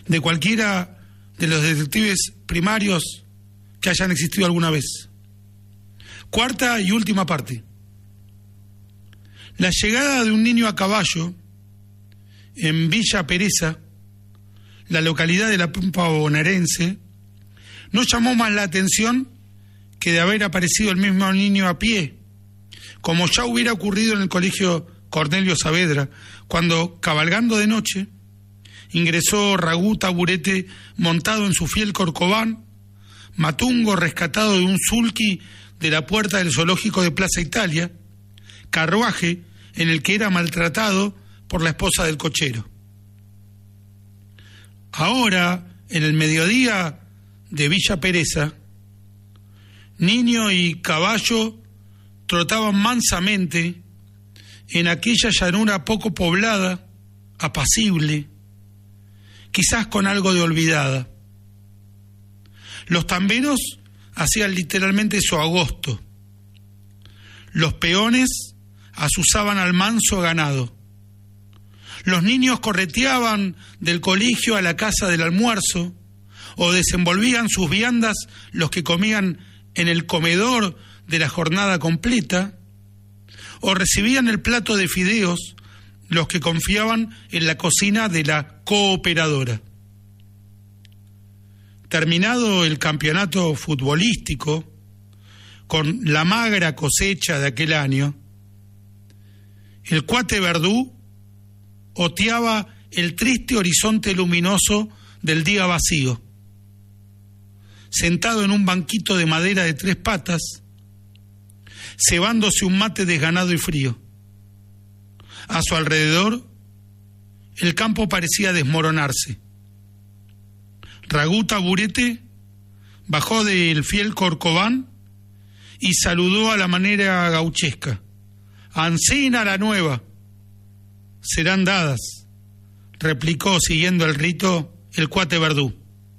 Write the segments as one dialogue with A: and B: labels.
A: de cualquiera de los detectives primarios que hayan existido alguna vez. Cuarta y última parte. La llegada de un niño a caballo en Villa Pereza, la localidad de la Pampa bonaerense, no llamó más la atención que de haber aparecido el mismo niño a pie, como ya hubiera ocurrido en el colegio Cornelio Saavedra, cuando, cabalgando de noche, ingresó Ragú Taburete montado en su fiel Corcován, Matungo rescatado de un sulky de la puerta del zoológico de Plaza Italia, carruaje en el que era maltratado por la esposa del cochero. Ahora, en el mediodía de Villa Pereza, niño y caballo trotaban mansamente en aquella llanura poco poblada, apacible, quizás con algo de olvidada. Los tamberos hacían literalmente su agosto. Los peones azuzaban al manso ganado. Los niños correteaban del colegio a la casa del almuerzo, o desenvolvían sus viandas los que comían en el comedor de la jornada completa, o recibían el plato de fideos los que confiaban en la cocina de la cooperadora. Terminado el campeonato futbolístico, con la magra cosecha de aquel año, el cuate Verdú oteaba el triste horizonte luminoso del día vacío, sentado en un banquito de madera de 3 patas, cebándose un mate desganado y frío. A su alrededor, el campo parecía desmoronarse. Ragú Taburete bajó del fiel Corcován y saludó a la manera gauchesca. «Ancina la nueva». «Serán dadas», replicó siguiendo el rito el cuate Verdú.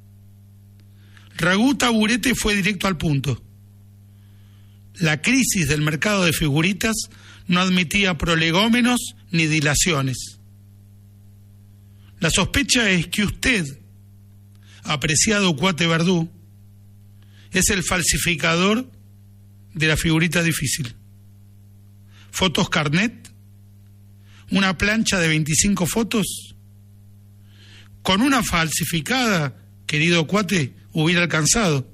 A: Ragú Taburete fue directo al punto. La crisis del mercado de figuritas no admitía prolegómenos ni dilaciones. La sospecha es que usted, apreciado cuate Verdú, es el falsificador de la figurita difícil. ¿Fotos carnet? ¿Una plancha de 25 fotos? Con una falsificada, querido cuate, hubiera alcanzado.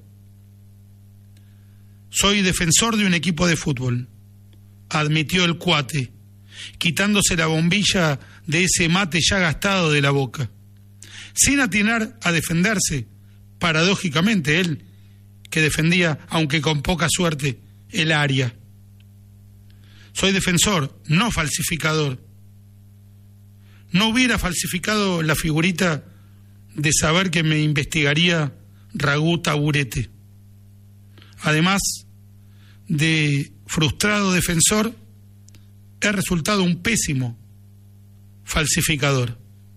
A: Soy defensor de un equipo de fútbol, admitió el cuate, quitándose la bombilla de ese mate ya gastado de la boca, sin atinar a defenderse, paradójicamente él, que defendía, aunque con poca suerte, el área. Soy defensor, no falsificador. No hubiera falsificado la figurita de saber que me investigaría Ragú Taburete. Además de frustrado defensor, he resultado un pésimo falsificador.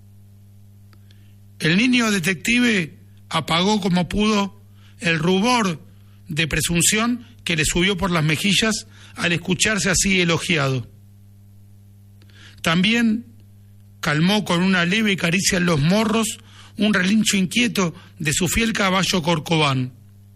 A: El niño detective apagó como pudo el rubor de presunción que le subió por las mejillas al escucharse así elogiado. También calmó con una leve caricia en los morros un relincho inquieto de su fiel caballo Corcován.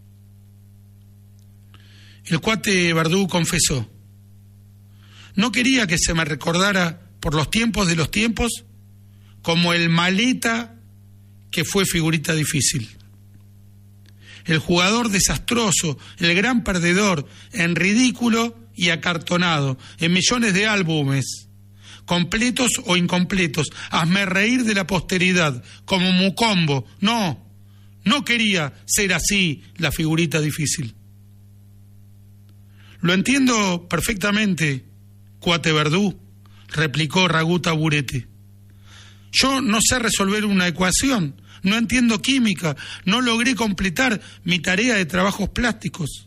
A: El cuate Verdú confesó: no quería que se me recordara por los tiempos de los tiempos como el maleta que fue figurita difícil. El jugador desastroso, el gran perdedor, en ridículo y acartonado, en millones de álbumes, completos o incompletos. Hazme reír de la posteridad, como Mucombo. No quería ser así la figurita difícil. Lo entiendo perfectamente, cuate Verdú, replicó Ragú Taburete. Yo no sé resolver una ecuación, no entiendo química, no logré completar mi tarea de trabajos plásticos.